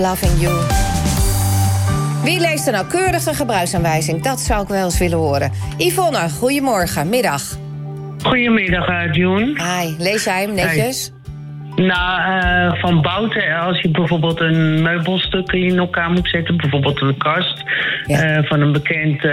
Loving You. Wie leest er nou keurig de gebruiksaanwijzing? Dat zou ik wel eens willen horen. Yvonne, goedemorgen, middag. Goedemiddag, June. Hi, lees jij hem netjes? Nou, van Bouten, als je bijvoorbeeld een meubelstuk in elkaar moet zetten, bijvoorbeeld een kast van een bekend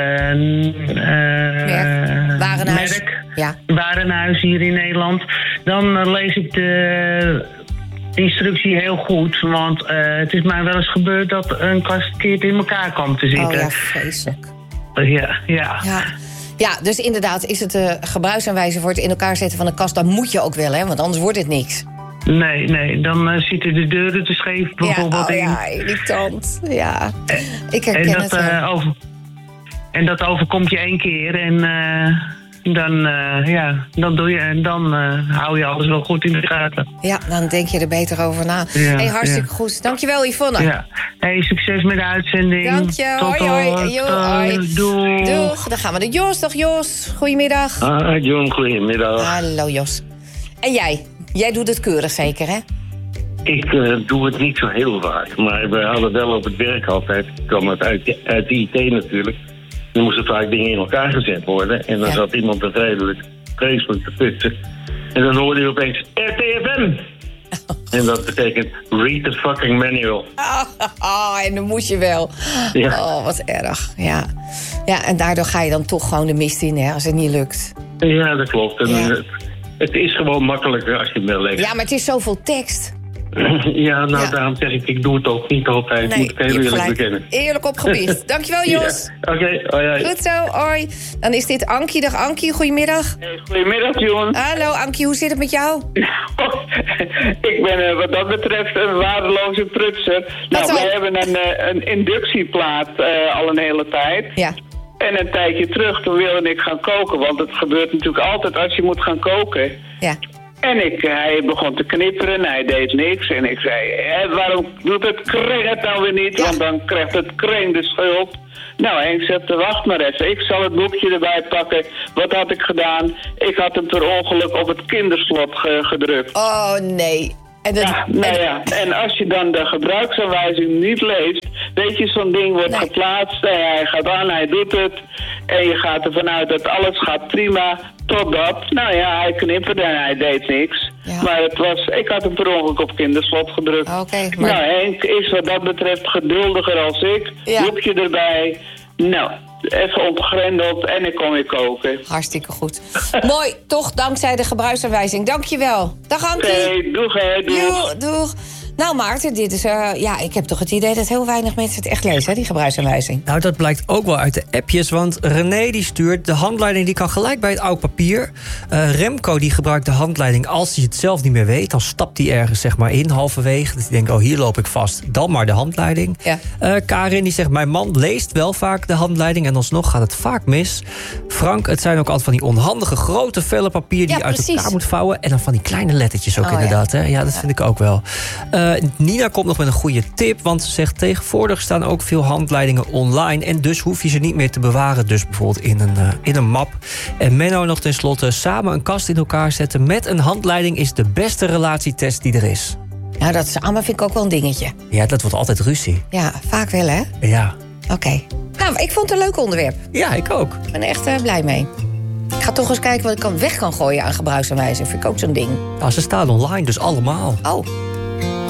merk, warenhuis hier in Nederland, dan lees ik de instructie heel goed, want het is mij wel eens gebeurd dat een kast verkeerd in elkaar kwam te zitten. Oh ja, vreselijk. Ja, dus inderdaad, is het de gebruiksaanwijzing voor het in elkaar zetten van een kast, dan moet je ook wel, hè, want anders wordt het niks. Nee, dan zitten de deuren te scheef bijvoorbeeld in. Ja, irritant. Ja, ik herken het. En dat overkomt je 1 keer en dan doe je en dan hou je alles wel goed in de gaten. Ja, dan denk je er beter over na. Ja, hartstikke goed. Dankjewel, Yvonne. Ja. Succes met de uitzending. Dank je. Hoi. Hoi. Doeg. Dan gaan we naar Jos. Dag Jos. Goedemiddag. John, goedemiddag. Hallo Jos. En jij? Jij doet het keurig zeker, hè? Ik doe het niet zo heel vaak. Maar we hadden wel op het werk altijd. Ik kwam uit de IT natuurlijk. Er moesten vaak dingen in elkaar gezet worden. En dan zat iemand er vreselijk te putsen. En dan hoorde je opeens RTFM. En dat betekent read the fucking manual. En dan moet je wel. Ja. Oh, wat erg. Ja, en daardoor ga je dan toch gewoon de mist in, hè, als het niet lukt. Ja, dat klopt. En het is gewoon makkelijker als je het wel leest. Ja, maar het is zoveel tekst. Ja, daarom zeg ik doe het ook niet altijd. Nee, moet ik heel eerlijk bekennen. Eerlijk opgebiecht. Dankjewel, Jos. Ja. Oké, hoi. Goed zo, hoi. Dan is dit Ankie. Dag Ankie, goedemiddag. Hey, goedemiddag, Jon. Hallo Ankie, hoe zit het met jou? Ik ben wat dat betreft een waardeloze prutser. Wij hebben een inductieplaat al een hele tijd. Ja. En een tijdje terug, toen wilde ik gaan koken. Want het gebeurt natuurlijk altijd als je moet gaan koken. Ja. En hij begon te knipperen, hij deed niks. En ik zei, waarom doet het kreng het nou weer niet? Ja. Want dan krijgt het kreng de schuld. Nou, Henk zegt, wacht maar even. Ik zal het boekje erbij pakken. Wat had ik gedaan? Ik had hem per ongeluk op het kinderslot gedrukt. Oh, nee. En als je dan de gebruiksaanwijzing niet leest, weet je, zo'n ding wordt geplaatst en hij gaat aan, hij doet het. En je gaat ervan uit dat alles gaat prima, totdat, hij knipperde en hij deed niks. Ja. Maar ik had hem per ongeluk op kinderslot gedrukt. Okay, maar... Nou, Henk is wat dat betreft geduldiger als ik. Boekje erbij. Nou, even ontgrendeld en ik kon weer koken. Hartstikke goed. Mooi, toch dankzij de gebruiksaanwijzing. Dankjewel. Dag Ankie. Oké, doeg. Doeg. Nou Maarten, dit is... ik heb toch het idee dat heel weinig mensen het echt lezen, hè, die gebruiksaanwijzing. Nou, dat blijkt ook wel uit de appjes, want René die stuurt... de handleiding die kan gelijk bij het oud papier. Remco die gebruikt de handleiding als hij het zelf niet meer weet. Dan stapt hij ergens zeg maar in, halverwege. Dat hij denkt, hier loop ik vast. Dan maar de handleiding. Ja. Karin die zegt, mijn man leest wel vaak de handleiding... en alsnog gaat het vaak mis. Frank, het zijn ook altijd van die onhandige grote vellen papier... die je uit elkaar moet vouwen. En dan van die kleine lettertjes ook inderdaad. Hè? Ja, dat vind ik ook wel. Nina komt nog met een goede tip, want ze zegt... tegenwoordig staan ook veel handleidingen online... en dus hoef je ze niet meer te bewaren. Dus bijvoorbeeld in een map. En Menno nog tenslotte... samen een kast in elkaar zetten met een handleiding... is de beste relatietest die er is. Nou, dat samen vind ik ook wel een dingetje. Ja, dat wordt altijd ruzie. Ja, vaak wel, hè? Ja. Oké. Nou, ik vond het een leuk onderwerp. Ja, ik ook. Ik ben er echt blij mee. Ik ga toch eens kijken wat ik weg kan gooien aan gebruiksaanwijzing. Vind ik ook zo'n ding. Nou, ze staan online, dus allemaal. Oh.